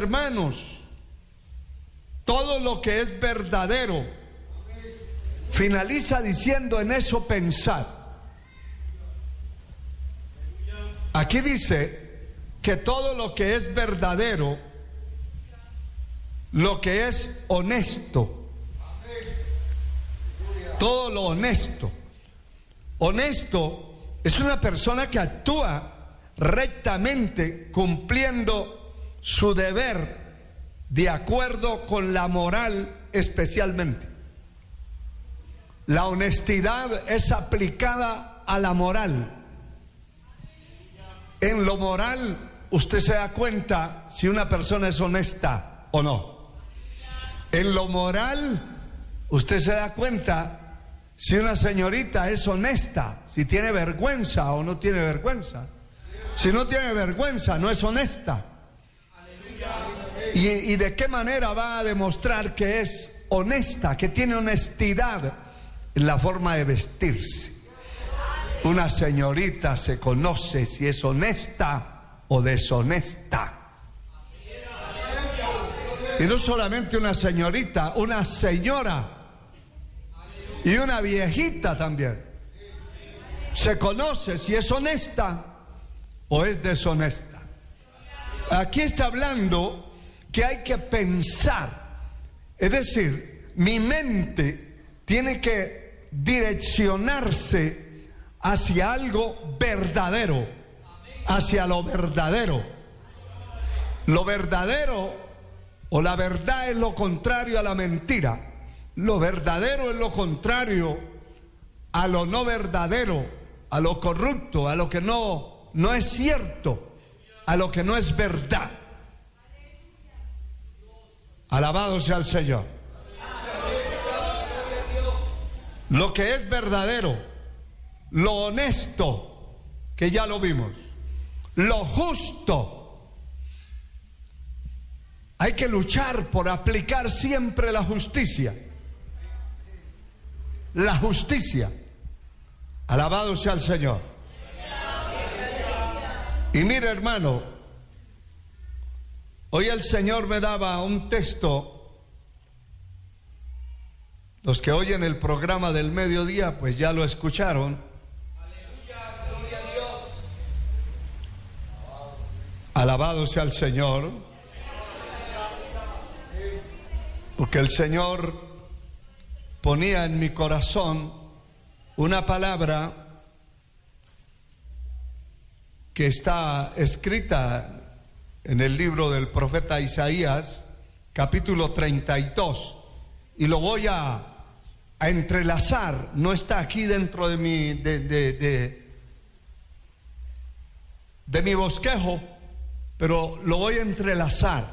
hermanos, todo lo que es verdadero, finaliza diciendo: en eso pensad. Aquí dice que todo lo que es verdadero, lo que es honesto, todo lo honesto. Honesto es una persona que actúa rectamente, cumpliendo su deber de acuerdo con la moral especialmente. La honestidad es aplicada a la moral. En lo moral, usted se da cuenta si una persona es honesta o no. En lo moral, usted se da cuenta si una señorita es honesta, si tiene vergüenza o no tiene vergüenza. Si no tiene vergüenza, no es honesta. ¿Y de qué manera va a demostrar que es honesta, que tiene honestidad? En la forma de vestirse. Una señorita se conoce si es honesta o deshonesta. Y no solamente una señorita, una señora y una viejita también. Se conoce si es honesta o es deshonesta. Aquí está hablando que hay que pensar. Es decir, mi mente tiene que direccionarse hacia algo verdadero, hacia lo verdadero. Lo verdadero o la verdad es lo contrario a la mentira. Lo verdadero es lo contrario a lo no verdadero, a lo corrupto, a lo que no es cierto, a lo que no es verdad. Alabado sea el Señor. Lo que es verdadero, lo honesto, que ya lo vimos, lo justo. Hay que luchar por aplicar siempre la justicia. La justicia. Alabado sea el Señor. Y mire, hermano, hoy el Señor me daba un texto. Los que oyen el programa del mediodía, pues ya lo escucharon. Aleluya, gloria a Dios. Alabado sea el Señor. Porque el Señor ponía en mi corazón una palabra que está escrita en el libro del profeta Isaías, capítulo 32, y lo voy a entrelazar. No está aquí dentro de mi bosquejo, pero lo voy a entrelazar,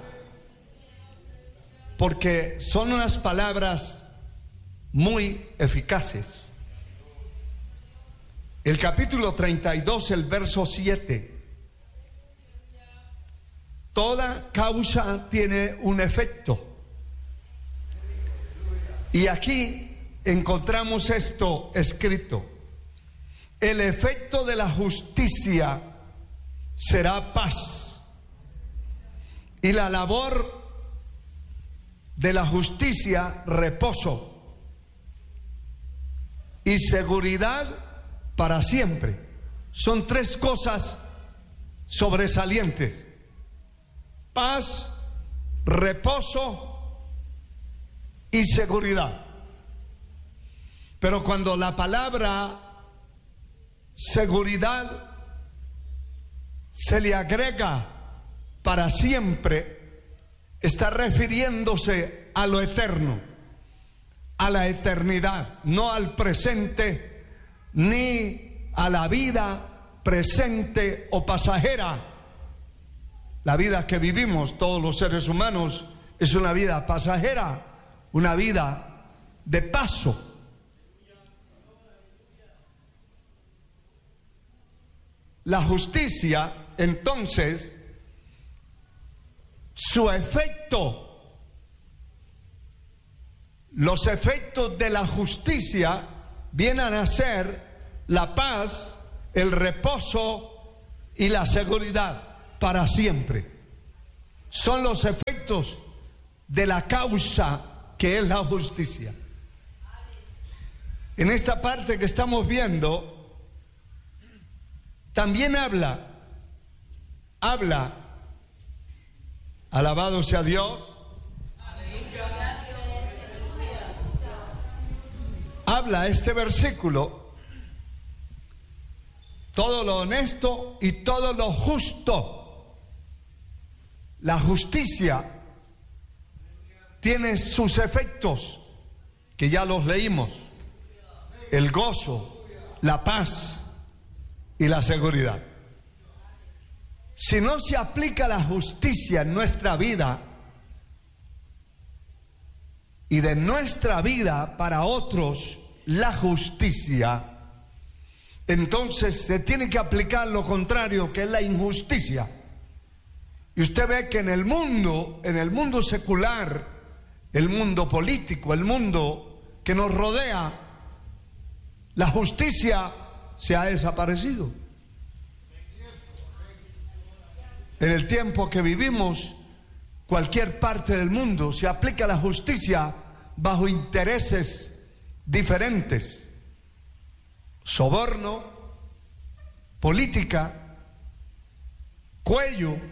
porque son unas palabras muy eficaces. El capítulo 32, el verso 7. Toda causa tiene un efecto. Y aquí encontramos esto escrito: el efecto de la justicia será paz, y la labor de la justicia reposo, y seguridad para siempre. Son tres cosas sobresalientes: paz, reposo y seguridad. Pero cuando la palabra seguridad se le agrega para siempre, está refiriéndose a lo eterno, a la eternidad, no al presente, ni a la vida presente o pasajera. La vida que vivimos todos los seres humanos es una vida pasajera, una vida de paso. La justicia, entonces, su efecto, los efectos de la justicia vienen a ser la paz, el reposo y la seguridad para siempre. son los efectos de la causa que es la justicia. En esta parte que estamos viendo, también habla, alabado sea Dios, habla este versículo, todo lo honesto y todo lo justo. La justicia tiene sus efectos, que ya los leímos: el gozo, la paz y la seguridad. Si no se aplica la justicia en nuestra vida y de nuestra vida para otros la justicia, entonces se tiene que aplicar lo contrario, que es la injusticia. Y usted ve que en el mundo secular, el mundo político, el mundo que nos rodea, la justicia se ha desaparecido. En el tiempo que vivimos, cualquier parte del mundo se aplica la justicia bajo intereses diferentes: soborno, política, cuello,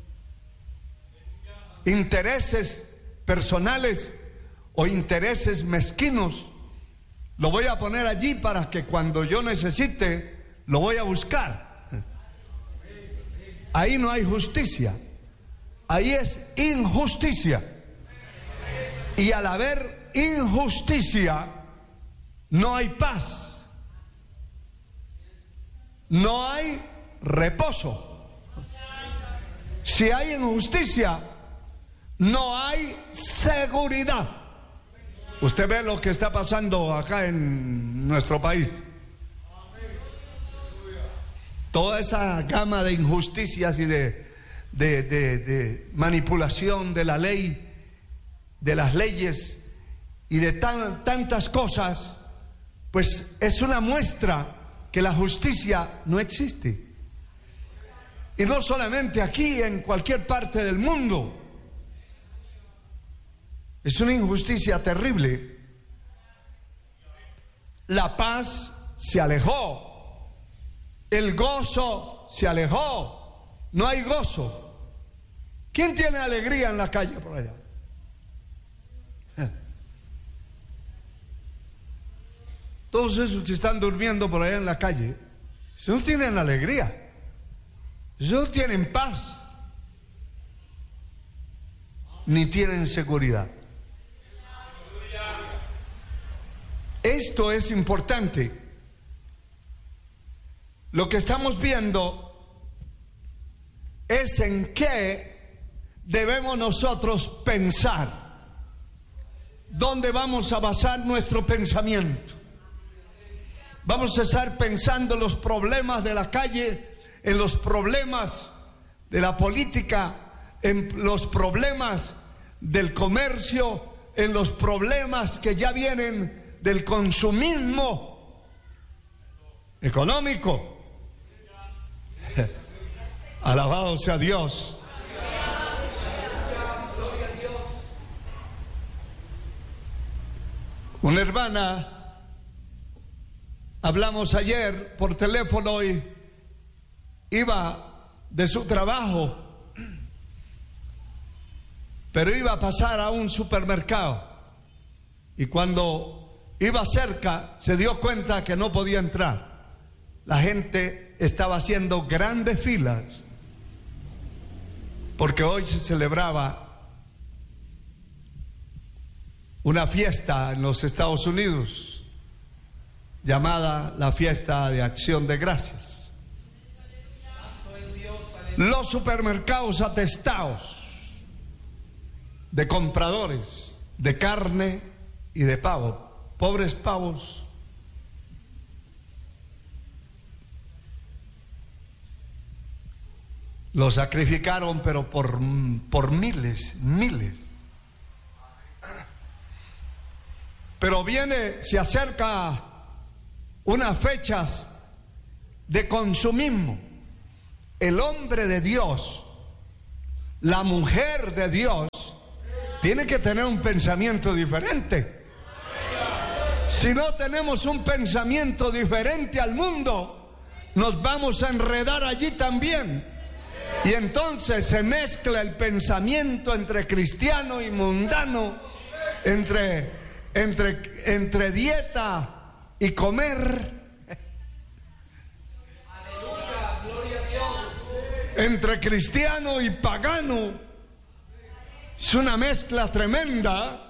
intereses personales o intereses mezquinos. Lo voy a poner allí para que cuando yo necesite lo voy a buscar. Ahí no hay justicia, ahí es injusticia. Y al haber injusticia no hay paz, no hay reposo. Si hay injusticia, no hay seguridad. Usted ve lo que está pasando acá en nuestro país. Toda esa gama de injusticias y de manipulación de la ley, de las leyes y de tantas cosas, pues es una muestra que la justicia no existe. Y no solamente aquí, en cualquier parte del mundo. Es una injusticia terrible. La paz se alejó. El gozo se alejó. No hay gozo. ¿Quién tiene alegría en la calle por allá? Todos esos que están durmiendo por allá en la calle, esos no tienen alegría, esos no tienen paz, ni tienen seguridad. Esto es importante. Lo que estamos viendo es en qué debemos nosotros pensar, dónde vamos a basar nuestro pensamiento. Vamos a estar pensando en los problemas de la calle, en los problemas de la política, en los problemas del comercio, en los problemas que ya vienen del consumismo económico. Alabado sea Dios. Una hermana, hablamos ayer por teléfono y iba de su trabajo, pero iba a pasar a un supermercado y cuando iba cerca se dio cuenta que no podía entrar. La gente estaba haciendo grandes filas porque hoy se celebraba una fiesta en los Estados Unidos llamada la fiesta de Acción de Gracias. Los supermercados atestados de compradores de carne y de pavo, pobres pavos. Los sacrificaron, pero por miles. Pero se acerca unas fechas de consumismo. El hombre de Dios la mujer de Dios tiene que tener un pensamiento diferente. Si no tenemos un pensamiento diferente al mundo, nos vamos a enredar allí también. Y entonces se mezcla el pensamiento entre cristiano y mundano, entre dieta y comer. Aleluya, gloria a Dios. Entre cristiano y pagano. Es una mezcla tremenda.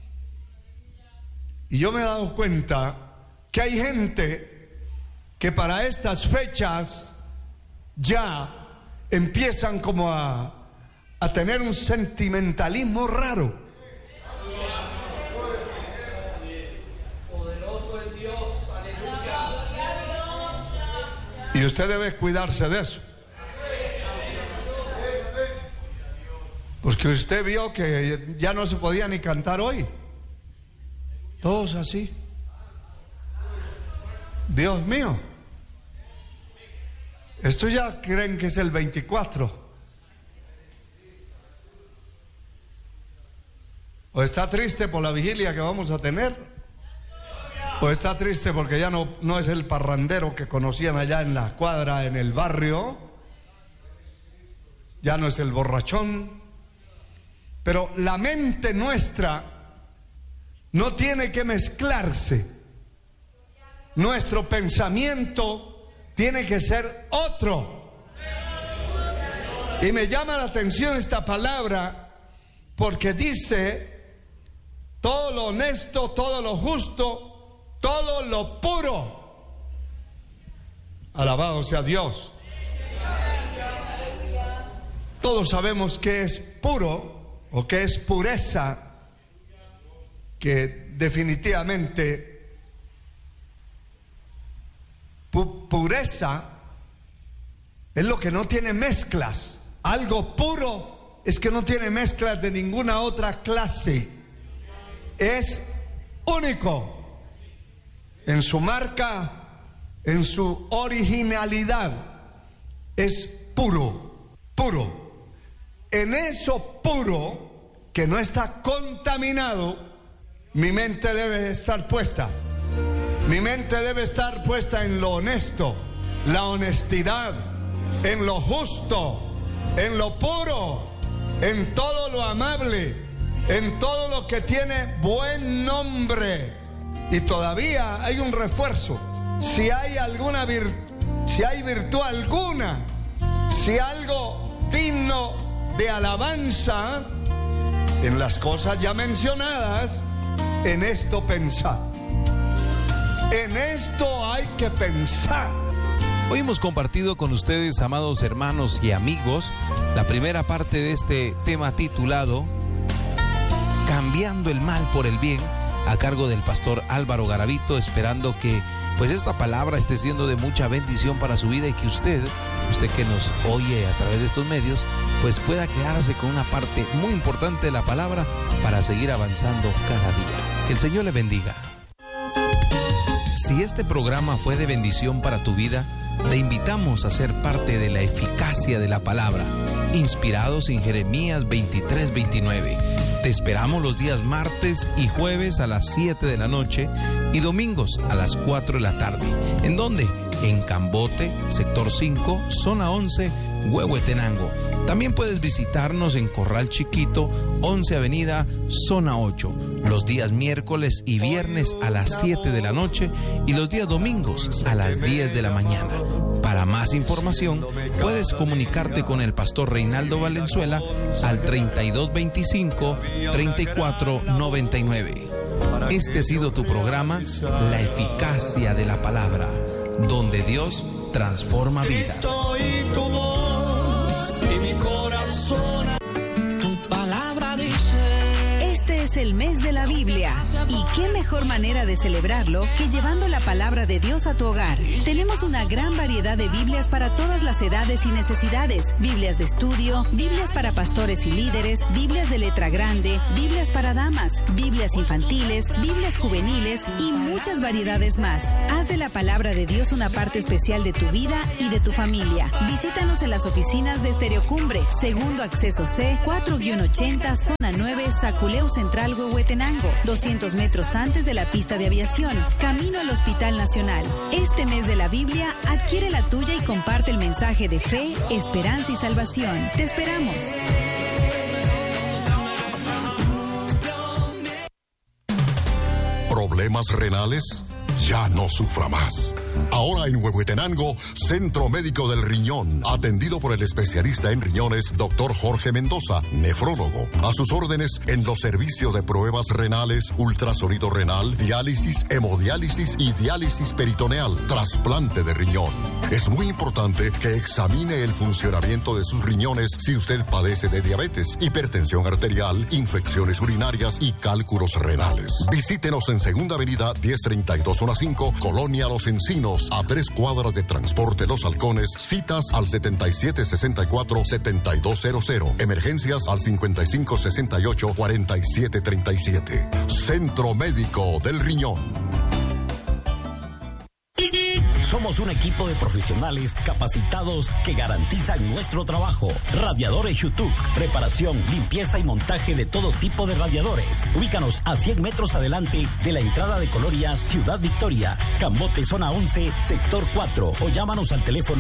Y yo me he dado cuenta que hay gente que para estas fechas ya empiezan como a tener un sentimentalismo raro. Poderoso es Dios, aleluya. Y usted debe cuidarse de eso. Porque usted vio que ya no se podía ni cantar hoy. Todos así. Dios mío. Esto ya creen que es el 24. O está triste por la vigilia que vamos a tener, o está triste porque ya no es el parrandero que conocían allá en la cuadra, en el barrio. Ya no es el borrachón. Pero la mente nuestra no tiene que mezclarse. Nuestro pensamiento tiene que ser otro. Y me llama la atención esta palabra porque dice: todo lo honesto, todo lo justo, todo lo puro. Alabado sea Dios. Todos sabemos que es puro o que es pureza, que definitivamente pureza es lo que no tiene mezclas. Algo puro es que no tiene mezclas de ninguna otra clase. Es único en su marca, en su originalidad. Es puro, puro. En eso puro, que no está contaminado, mi mente debe estar puesta. Mi mente debe estar puesta en lo honesto, la honestidad, en lo justo, en lo puro, en todo lo amable, en todo lo que tiene buen nombre. Y todavía hay un refuerzo. Si hay virtud alguna, si algo digno de alabanza, en las cosas ya mencionadas, en esto pensar. En esto hay que pensar. Hoy hemos compartido con ustedes, amados hermanos y amigos, la primera parte de este tema titulado Cambiando el mal por el bien, a cargo del pastor Álvaro Garavito, esperando que pues esta palabra esté siendo de mucha bendición para su vida y que usted que nos oye a través de estos medios, pues pueda quedarse con una parte muy importante de la palabra para seguir avanzando cada día. Que el Señor le bendiga. Si este programa fue de bendición para tu vida, te invitamos a ser parte de la eficacia de la palabra, inspirados en Jeremías 23:29. Te esperamos los días martes y jueves a las 7 de la noche y domingos a las 4 de la tarde. ¿En dónde? En Cambote, sector 5, zona 11, Huehuetenango. También puedes visitarnos en Corral Chiquito, 11 Avenida, zona 8, los días miércoles y viernes a las 7 de la noche y los días domingos a las 10 de la mañana. Para más información, puedes comunicarte con el pastor Reinaldo Valenzuela al 3225-3499. Este ha sido tu programa, La Eficacia de la Palabra, donde Dios transforma vidas. Tu palabra dice. Este es es el mes de la Biblia. Y qué mejor manera de celebrarlo que llevando la palabra de Dios a tu hogar. Tenemos una gran variedad de Biblias para todas las edades y necesidades. Biblias de estudio, Biblias para pastores y líderes, Biblias de letra grande, Biblias para damas, Biblias infantiles, Biblias juveniles y muchas variedades más. Haz de la palabra de Dios una parte especial de tu vida y de tu familia. Visítanos en las oficinas de Estereocumbre, segundo acceso C, 4-80, zona 9, Saculeu Central, Huehuetenango, 200 metros antes de la pista de aviación, camino al Hospital Nacional. Este mes de la Biblia, adquiere la tuya y comparte el mensaje de fe, esperanza y salvación. Te esperamos. ¿Problemas renales? Ya no sufra más. Ahora en Huehuetenango, Centro Médico del Riñón, atendido por el especialista en riñones, Dr. Jorge Mendoza, nefrólogo. A sus órdenes en los servicios de pruebas renales, ultrasonido renal, diálisis, hemodiálisis y diálisis peritoneal, trasplante de riñón. Es muy importante que examine el funcionamiento de sus riñones si usted padece de diabetes, hipertensión arterial, infecciones urinarias y cálculos renales. Visítenos en Segunda Avenida 1032 Zona 5, Colonia Los Encinos, a 3 cuadras de Transporte Los Halcones. Citas al 7764-7200. Emergencias al 5568-4737. Centro Médico del Riñón. Somos un equipo de profesionales capacitados que garantizan nuestro trabajo. Radiadores Shutuk, reparación, limpieza y montaje de todo tipo de radiadores. Ubícanos a 100 metros adelante de la entrada de Colonia Ciudad Victoria, Cambote Zona 11, Sector 4, o llámanos al teléfono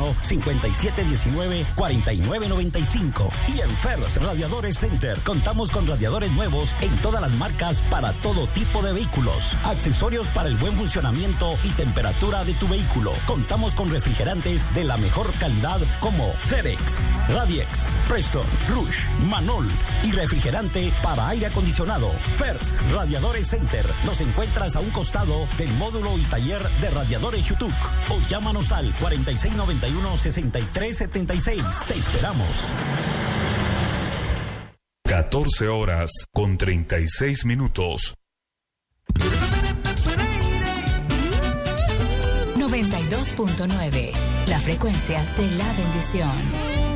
5719-4995. Y en Fers Radiadores Center contamos con radiadores nuevos en todas las marcas para todo tipo de vehículos. Accesorios para el buen funcionamiento y temperatura de tu vehículo. Contamos con refrigerantes de la mejor calidad como Ferex, Radiex, Preston, Rush, Manol y refrigerante para aire acondicionado. Fers Radiadores Center. Nos encuentras a un costado del módulo y taller de Radiadores Shutuk, o llámanos al 4691-6376. Te esperamos. 14 horas con 36 minutos. 92.9, la frecuencia de la bendición.